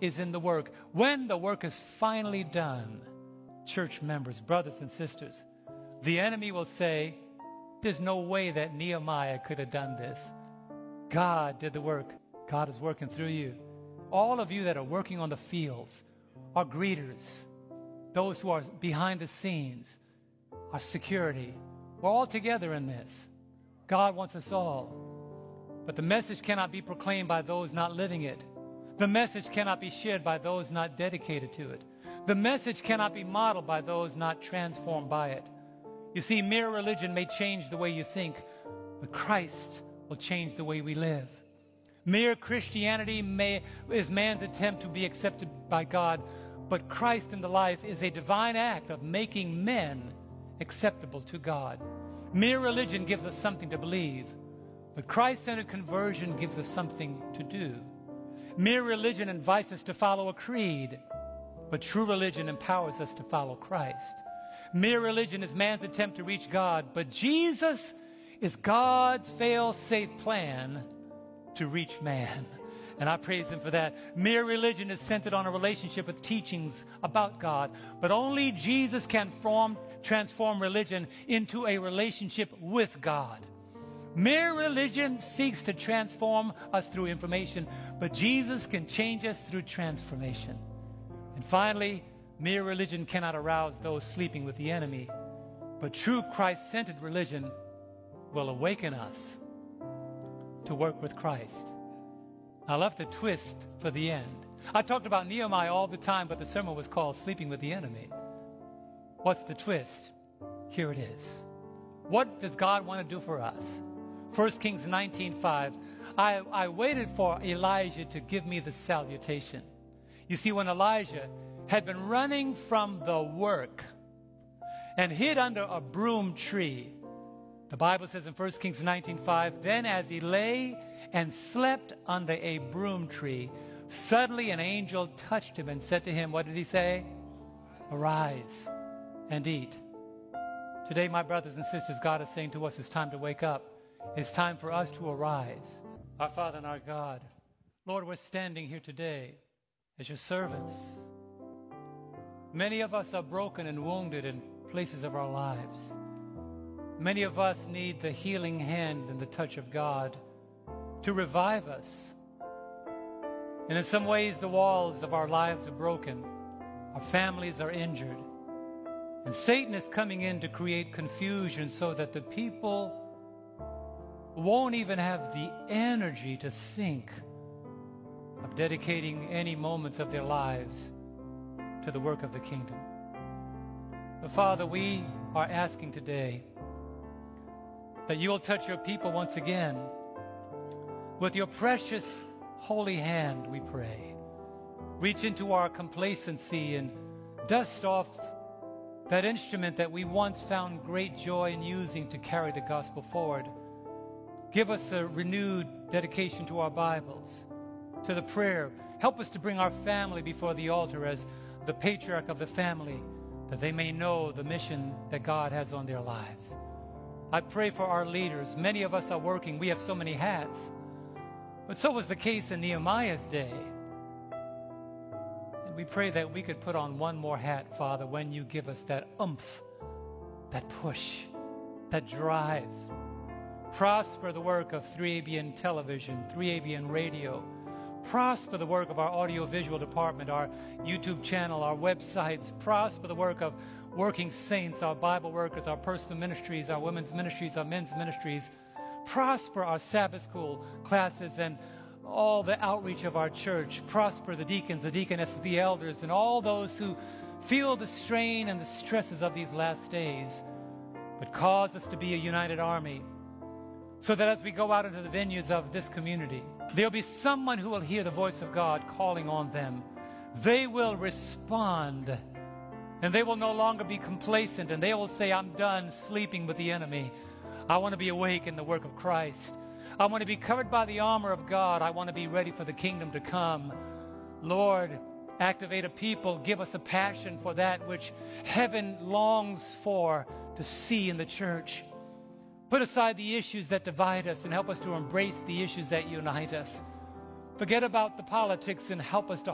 is in the work. When the work is finally done, church members, brothers and sisters, the enemy will say, there's no way that Nehemiah could have done this. God did the work. God is working through you. All of you that are working on the fields, our greeters, those who are behind the scenes, our security, we're all together in this. God wants us all. But the message cannot be proclaimed by those not living it. The message cannot be shared by those not dedicated to it. The message cannot be modeled by those not transformed by it. You see, mere religion may change the way you think, but Christ will change the way we live. Mere Christianity is man's attempt to be accepted by God, but Christ in the life is a divine act of making men acceptable to God. Mere religion gives us something to believe, but Christ-centered conversion gives us something to do. Mere religion invites us to follow a creed, but true religion empowers us to follow Christ. Mere religion is man's attempt to reach God, but Jesus is God's fail-safe plan to reach man. And I praise him for that. Mere religion is centered on a relationship with teachings about God, but only Jesus can transform religion into a relationship with God. Mere religion seeks to transform us through information, but Jesus can change us through transformation. And finally, mere religion cannot arouse those sleeping with the enemy, but true Christ-centered religion will awaken us to work with Christ. I left a twist for the end. I talked about Nehemiah all the time, but the sermon was called Sleeping with the Enemy. What's the twist? Here it is. What does God want to do for us? 1 Kings 19:5. I waited for Elijah to give me the salutation. You see, when Elijah had been running from the work and hid under a broom tree, the Bible says in 1 Kings 19:5, then as he lay and slept under a broom tree, suddenly an angel touched him and said to him, what did he say? Arise and eat. Today, my brothers and sisters, God is saying to us, it's time to wake up. It's time for us to arise. Our Father and our God, Lord, we're standing here today as your servants. Many of us are broken and wounded in places of our lives. Many of us need the healing hand and the touch of God to revive us. And in some ways, the walls of our lives are broken. Our families are injured. And Satan is coming in to create confusion so that the people won't even have the energy to think of dedicating any moments of their lives to the work of the kingdom. But Father, we are asking today that you will touch your people once again with your precious holy hand, we pray. Reach into our complacency and dust off that instrument that we once found great joy in using to carry the gospel forward. Give us a renewed dedication to our Bibles, to the prayer. Help us to bring our family before the altar as the patriarch of the family, that they may know the mission that God has on their lives. I pray for our leaders. Many of us are working. We have so many hats. But so was the case in Nehemiah's day. And we pray that we could put on one more hat, Father, when you give us that oomph, that push, that drive. Prosper the work of 3ABN Television, 3ABN Radio. Prosper the work of our audiovisual department, our YouTube channel, our websites. Prosper the work of working saints, our Bible workers, our personal ministries, our women's ministries, our men's ministries. Prosper our Sabbath school classes and all the outreach of our church. Prosper the deacons, the deaconesses, the elders, and all those who feel the strain and the stresses of these last days. But cause us to be a united army, so that as we go out into the venues of this community, there'll be someone who will hear the voice of God calling on them. They will respond, and they will no longer be complacent, and they will say, I'm done sleeping with the enemy. I want to be awake in the work of Christ. I want to be covered by the armor of God. I want to be ready for the kingdom to come. Lord, activate a people. Give us a passion for that which heaven longs for to see in the church. Put aside the issues that divide us and help us to embrace the issues that unite us. Forget about the politics and help us to